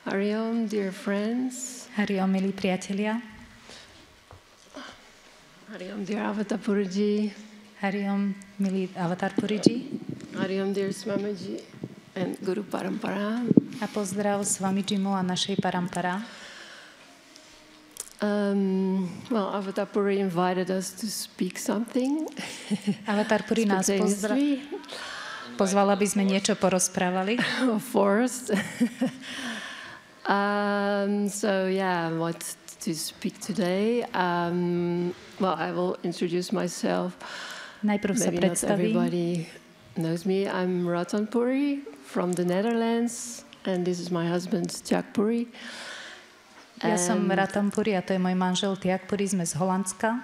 Hari Om, dear friends. Hari Om, milí priatelia. Hari Om, dear Avatar Puriji. Hari Om, milý Avatar Puriji. Hari Om, dear Swamiji and Guru Parampara. A pozdrav Swamijimu a našej parampara. Well, Avatar Puri invited us to speak something. Avatar Puri nás pozval, aby sme niečo porozprávali. Forced. So yeah, what to speak today? Well, I will introduce myself. Najprv sa Maybe not predstavím. everybody knows me. I'm Ratan Puri from the Netherlands, and this is my husband Jack Puri. Ja som Ratan Puri a to je môj manžel Tiak Puri, sme z Holandska.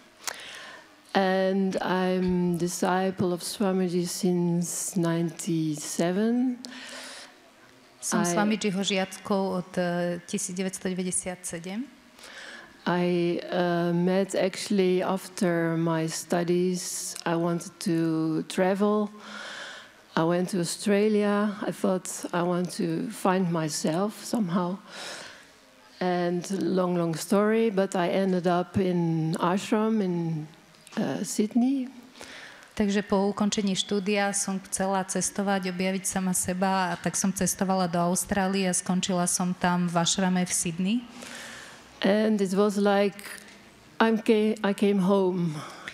And I'm disciple of Swamiji since 97. Som Swamijiho žiačkou od 1997. I met actually after my studies. I wanted to travel. I went to Australia. I thought I want to find myself somehow. And long story, but I ended up in ashram in Sydney. Takže po ukončení štúdia som chcela cestovať, objaviť sama seba a tak som cestovala do Austrálie a skončila som tam v ašrame v Sydney. And it was like I came home.